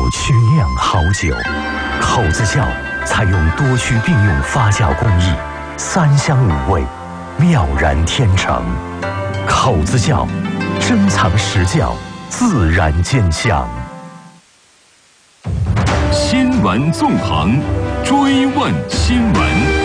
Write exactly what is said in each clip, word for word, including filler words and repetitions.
曲酿好酒。口子窖采用多区并用发酵工艺，三香五味，妙然天成。口子窖，珍藏实窖，自然见香。 新闻纵横，追问新闻。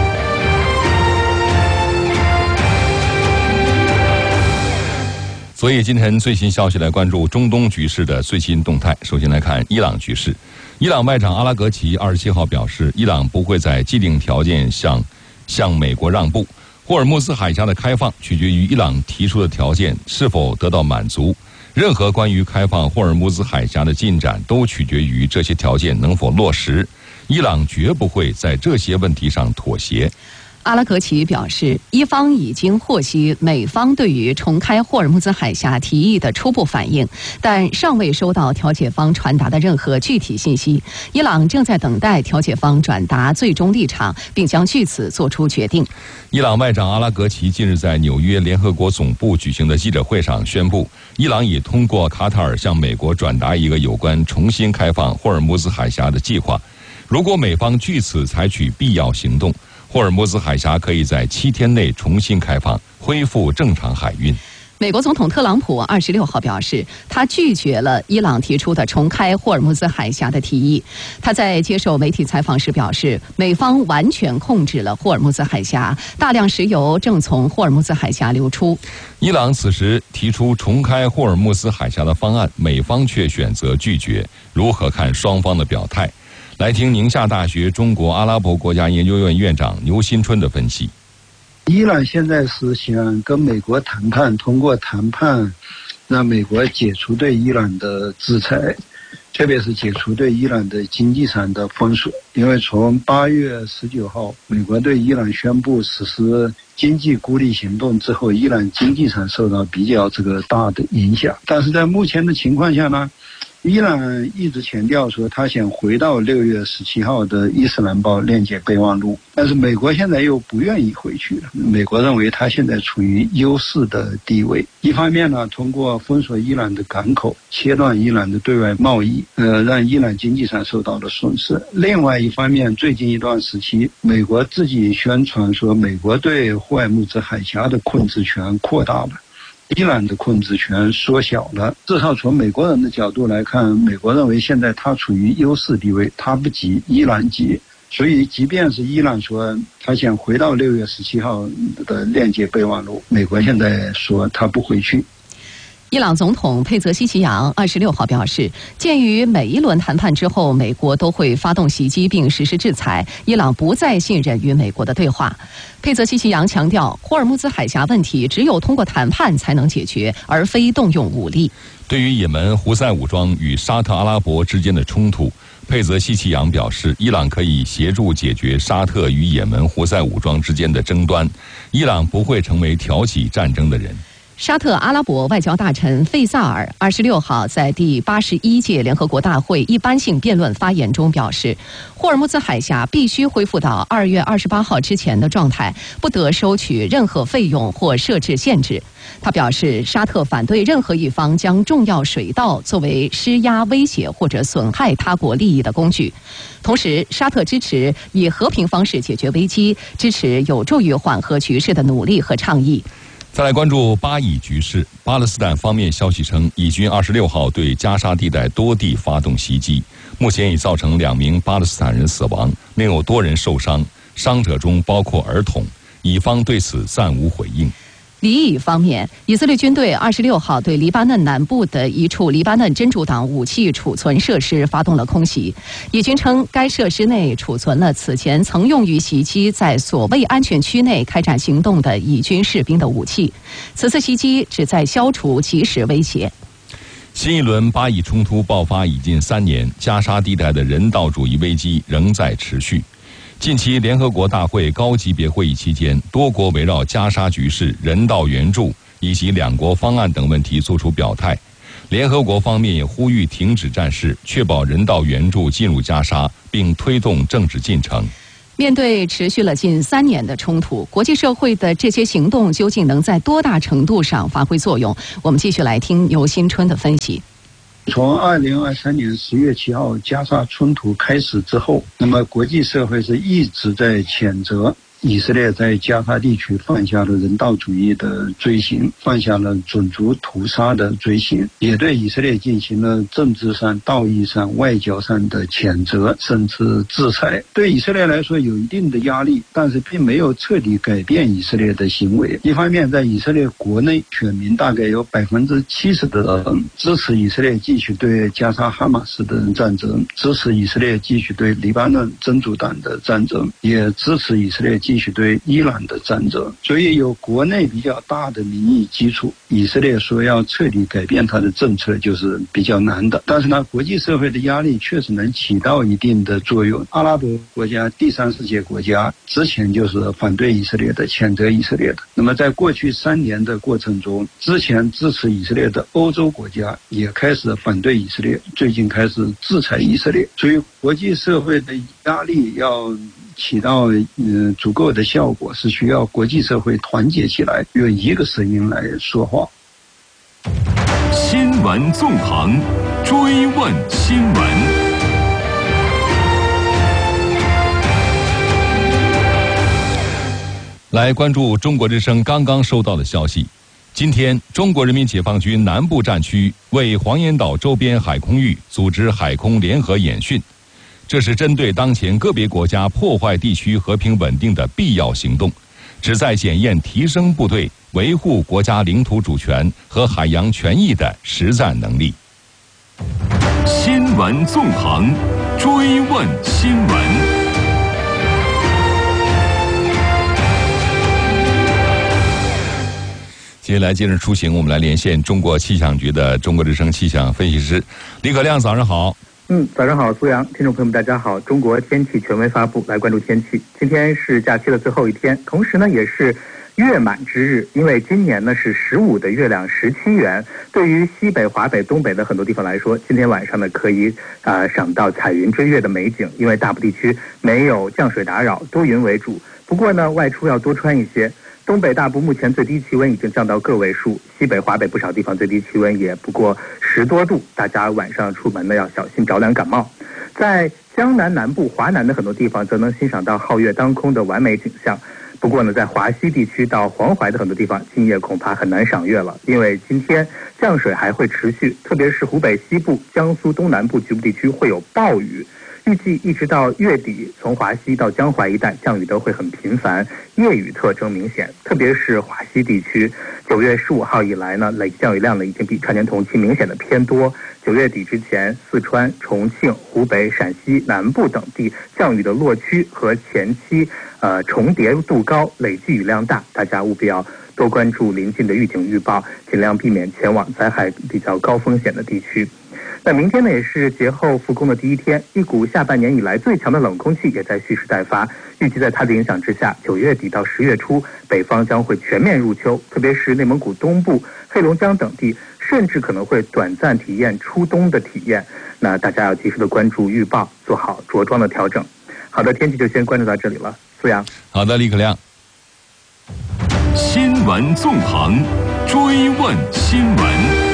所以今天最新消息来关注中东局势的最新动态。首先来看伊朗局势，伊朗外长阿拉格齐二十七号表示，伊朗不会在既定条件向向美国让步。霍尔木兹海峡的开放取决于伊朗提出的条件是否得到满足。任何关于开放霍尔木兹海峡的进展都取决于这些条件能否落实。伊朗绝不会在这些问题上妥协。 阿拉格齐表示，伊方已经获悉美方对于重开霍尔木兹海峡提议的初步反应，但尚未收到调解方传达的任何具体信息。伊朗正在等待调解方转达最终立场，并将据此作出决定。 伊朗外长阿拉格齐近日在纽约联合国总部举行的记者会上宣布，伊朗已通过卡塔尔向美国转达一个有关重新开放霍尔木兹海峡的计划。如果美方据此采取必要行动，霍尔木兹海峡可以在七天内重新开放，恢复正常海运。 美国总统特朗普二十六号表示，他拒绝了伊朗提出的重开霍尔木兹海峡的提议。他在接受媒体采访时表示，美方完全控制了霍尔木兹海峡，大量石油正从霍尔木兹海峡流出。 伊朗此时提出重开霍尔木兹海峡的方案，美方却选择拒绝。如何看双方的表态？来听宁夏大学中国阿拉伯国家研究院院长牛新春的分析。 伊朗现在是想跟美国谈判，通过谈判让美国解除对伊朗的制裁，特别是解除对伊朗的经济上的封锁。因为从八月十九号美国对伊朗宣布实施经济孤立行动之后，伊朗经济上受到比较这个大的影响。但是在目前的情况下呢，伊朗一直强调说他想回到六月十七号的伊斯兰堡链接备忘录，但是美国现在又不愿意回去了。美国认为他现在处于优势的地位，一方面呢，通过封锁伊朗的港口，切断伊朗的对外贸易，呃，让伊朗经济上受到了损失。另外一方面，最近一段时期，美国自己宣传说美国对霍尔木兹海峡的控制权扩大了，伊朗的控制权缩小了。至少从美国人的角度来看，美国认为现在他处于优势地位，他不急，伊朗急。所以即便是伊朗说他想回到六月十七号的链接备忘录，美国现在说他不回去。 伊朗总统佩泽希奇扬二十六号表示，鉴于每一轮谈判之后美国都会发动袭击并实施制裁，伊朗不再信任与美国的对话。佩泽希奇扬强调，霍尔木兹海峡问题只有通过谈判才能解决，而非动用武力。 对于也门胡塞武装与沙特阿拉伯之间的冲突，佩泽希奇扬表示，伊朗可以协助解决沙特与也门胡塞武装之间的争端，伊朗不会成为挑起战争的人。 沙特阿拉伯外交大臣费萨尔二十六号在第八十一届联合国大会一般性辩论发言中表示，霍尔木兹海峡必须恢复到二月二十八号之前的状态，不得收取任何费用或设置限制。他表示，沙特反对任何一方将重要水道作为施压、威胁或者损害他国利益的工具。同时，沙特支持以和平方式解决危机，支持有助于缓和局势的努力和倡议。 再来关注巴以局势。巴勒斯坦方面消息称，以军二十六号对加沙地带多地发动袭击，目前已造成两名巴勒斯坦人死亡，另有多人受伤，伤者中包括儿童。以方对此暂无回应。 黎以方面，以色列军队二十六号对黎巴嫩南部的一处黎巴嫩真主党武器储存设施发动了空袭。以军称，该设施内储存了此前曾用于袭击在所谓安全区内开展行动的以军士兵的武器。此次袭击旨在消除即时威胁。 新一轮巴以冲突爆发已近三年，加沙地带的人道主义危机仍在持续。近期联合国大会高级别会议期间，多国围绕加沙局势、人道援助以及两国方案等问题作出表态。联合国方面也呼吁停止战事，确保人道援助进入加沙，并推动政治进程。 面对持续了近三年的冲突，国际社会的这些行动究竟能在多大程度上发挥作用？我们继续来听牛新春的分析。 从二零二三年十月七号加沙冲突开始之后，那么国际社会是一直在谴责以色列在加沙地区犯下了人道主义的罪行，犯下了种族屠杀的罪行，也对以色列进行了政治上、道义上、外交上的谴责，甚至制裁。对以色列来说有一定的压力，但是并没有彻底改变以色列的行为。一方面，在以色列国内，选民大概有百分之七十的人支持以色列继续对加沙哈马斯的战争，支持以色列继续对黎巴嫩真主党的战争，也支持以色列继续继续对伊朗的战争。所以有国内比较大的民意基础，以色列说要彻底改变它的政策就是比较难的。但是呢，国际社会的压力确实能起到一定的作用。阿拉伯国家、第三世界国家之前就是反对以色列的、谴责以色列的。那么在过去三年的过程中，之前支持以色列的欧洲国家也开始反对以色列，最近开始制裁以色列。所以国际社会的压力要起到呃足够的效果，是需要国际社会团结起来，用一个声音来说话。 新闻纵横，追问新闻。 来关注中国之声刚刚收到的消息。今天，中国人民解放军南部战区为黄岩岛周边海空域组织海空联合演训。这是针对当前个别国家破坏地区和平稳定的必要行动，旨在检验提升部队维护国家领土主权和海洋权益的实战能力。 新闻纵横，追问新闻。 接下来接着出行，我们来连线中国气象局的中国之声气象分析师李可亮，早上好。 嗯，早上好，苏阳，听众朋友们，大家好。中国天气权威发布，来关注天气。今天是假期的最后一天，同时呢，也是月满之日。因为今年呢是十五的月亮十七圆，对于西北、华北、东北的很多地方来说，今天晚上呢可以呃赏到彩云追月的美景。因为大部地区没有降水打扰，多云为主。不过呢，外出要多穿一些。东北大部目前最低气温已经降到个位数，西北、华北不少地方最低气温也不过十多度，大家晚上出门呢要小心着凉感冒。在江南南部、华南的很多地方，则能欣赏到皓月当空的完美景象。不过呢，在华西地区到黄淮的很多地方，今夜恐怕很难赏月了，因为今天降水还会持续，特别是湖北西部、江苏东南部局部地区会有暴雨。预计一直到月底，从华西到江淮一带降雨都会很频繁，夜雨特征明显，特别是华西地区。九月十五号以来呢，累计降雨量呢已经比常年同期明显的偏多。九月底之前，四川、重庆、湖北、陕西南部等地降雨的落区和前期呃重叠度高，累计雨量大，大家务必要多关注临近的预警预报，尽量避免前往灾害比较高风险的地区。那明天呢，也是节后复工的第一天，一股下半年以来最强的冷空气也在蓄势待发。预计在它的影响之下，九月底到十月初，北方将会全面入秋，特别是内蒙古东部、黑龙江等地，甚至可能会短暂体验初冬的体验。那大家要及时的关注预报，做好着装的调整。好的，天气就先关注到这里了。苏阳， 好的，李可亮。 新闻纵横，追问新闻。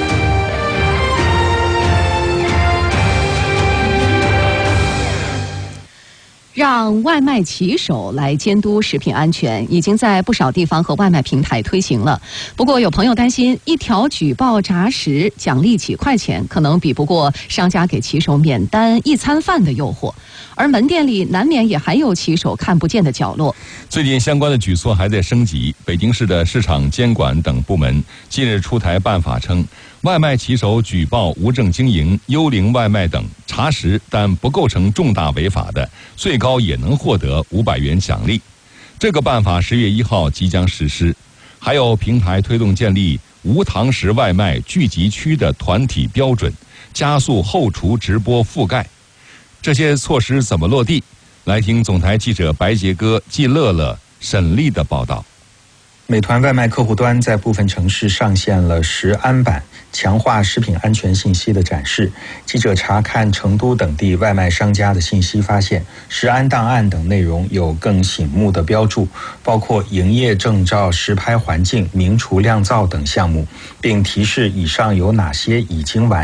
让外卖骑手来监督食品安全，已经在不少地方和外卖平台推行了。不过有朋友担心，一条举报炸食奖励几块钱，可能比不过商家给骑手免单一餐饭的诱惑。而门店里难免也还有骑手看不见的角落。 最近相关的举措还在升级，北京市的市场监管等部门近日出台办法称，外卖骑手举报无证经营、幽灵外卖等查实但不构成重大违法的，最高也能获得五百元奖励。这个办法十月一号即将实施。还有平台推动建立无堂食外卖聚集区的团体标准，加速后厨直播覆盖。这些措施怎么落地？来听总台记者白杰哥、季乐乐、沈丽的报道。 美团外卖客户端在部分城市上线了食安版，强化食品安全信息的展示。记者查看成都等地外卖商家的信息，发现食安档案等内容有更醒目的标注，包括营业证照、实拍环境、明厨亮灶等项目，并提示以上有哪些已经完